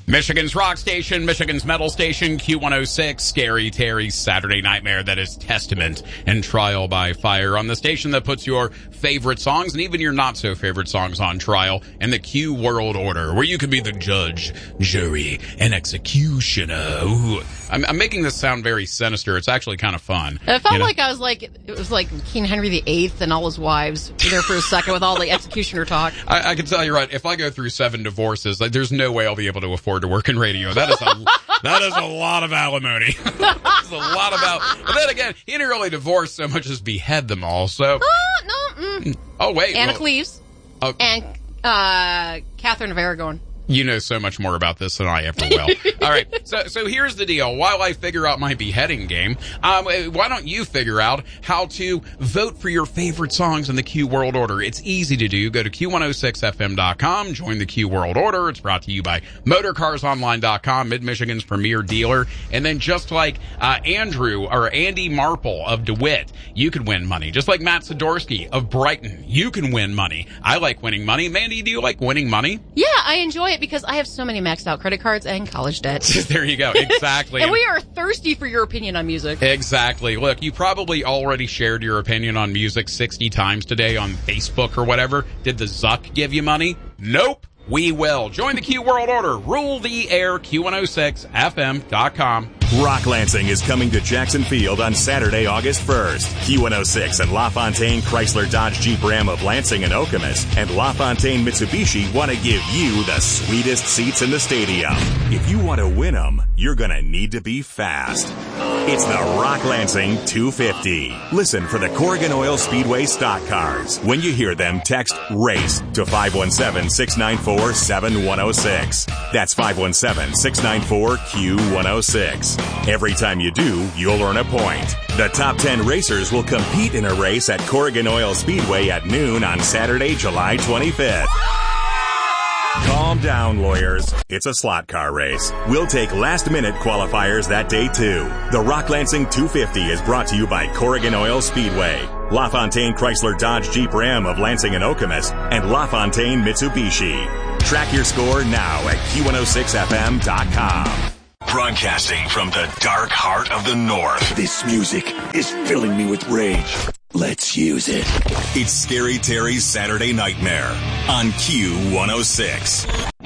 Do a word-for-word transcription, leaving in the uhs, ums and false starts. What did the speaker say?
Michigan's rock station, Michigan's metal station, Q one oh six, Scary Terry's Saturday Nightmare. That is Testament and Trial by Fire on the station that puts your favorite songs and even your not-so-favorite songs on trial in the Q World Order, where you can be the judge, jury, and executioner. Ooh. I'm, I'm making this sound very sinister. It's actually kind of fun. It felt you know? like I was like, it was like King Henry the Eighth and all his wives were there for a second with all the executioner talk. I, I can tell you right, if I go through seven divorces, like, there's no way I'll be able to afford to work in radio. That is a that is a lot of alimony. That's a lot about. But then again, he didn't really divorce so much as behead them all. So. Uh, no. Mm. Oh wait. Anna well, Cleves oh, and uh, Catherine of Aragon. You know so much more about this than I ever will. All right, so so here's the deal. While I figure out my beheading game, um, why don't you figure out how to vote for your favorite songs in the Q World Order? It's easy to do. Go to Q one oh six F M dot com, join the Q World Order. It's brought to you by Motor Cars Online dot com, Mid-Michigan's premier dealer. And then just like uh, Andrew or Andy Marple of DeWitt, you could win money. Just like Matt Sidorsky of Brighton, you can win money. I like winning money. Mandy, do you like winning money? Yeah, I enjoy it because I have so many maxed out credit cards and college debt. There you go. Exactly. And we are thirsty for your opinion on music. Exactly. Look, you probably already shared your opinion on music sixty times today on Facebook or whatever. Did the Zuck give you money? Nope. We will. Join the Q World Order. Rule the air. Q one oh six F M dot com. Rock Lansing is coming to Jackson Field on Saturday, August first. Q one oh six and LaFontaine Chrysler Dodge Jeep Ram of Lansing and Okemos and LaFontaine Mitsubishi want to give you the sweetest seats in the stadium. If you want to win them, you're going to need to be fast. It's the Rock Lansing two fifty. Listen for the Corrigan Oil Speedway stock cars. When you hear them, text RACE to five one seven, six nine four, seven one oh six. That's five one seven, six nine four, Q one oh six. Every time you do, you'll earn a point. The top ten racers will compete in a race at Corrigan Oil Speedway at noon on Saturday, July twenty-fifth. Calm down, lawyers. It's a slot car race. We'll take last-minute qualifiers that day, too. The Rock Lansing two fifty is brought to you by Corrigan Oil Speedway, LaFontaine Chrysler Dodge Jeep Ram of Lansing and Okemos, and LaFontaine Mitsubishi. Track your score now at Q one oh six F M dot com. Broadcasting from the dark heart of the North. This music is filling me with rage. Let's use it. It's Scary Terry's Saturday Nightmare on Q one oh six.